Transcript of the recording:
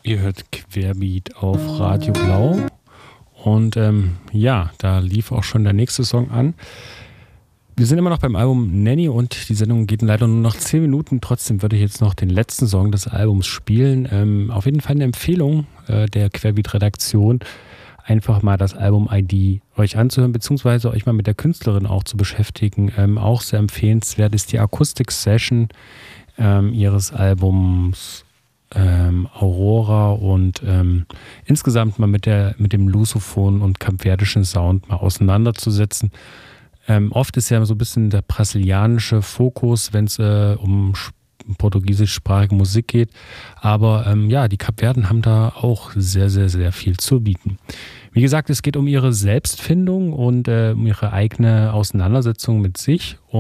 Ihr hört Querbeat auf Radio Blau und ja, da lief auch schon der nächste Song an. Wir sind immer noch beim Album Nanny und die Sendung geht leider nur noch 10 Minuten. Trotzdem würde ich jetzt noch den letzten Song des Albums spielen. Auf jeden Fall eine Empfehlung der Querbeat-Redaktion, einfach mal das Album ID euch anzuhören, beziehungsweise euch mal mit der Künstlerin auch zu beschäftigen. Auch sehr empfehlenswert ist die Akustik-Session ihres Albums Aurora und insgesamt mal mit dem Lusophon und kapverdischen Sound mal auseinanderzusetzen. Oft ist ja so ein bisschen der brasilianische Fokus, wenn es um portugiesischsprachige Musik geht. Aber ja, die Kapverden haben da auch sehr, sehr, sehr viel zu bieten. Wie gesagt, es geht um ihre Selbstfindung und um ihre eigene Auseinandersetzung mit sich.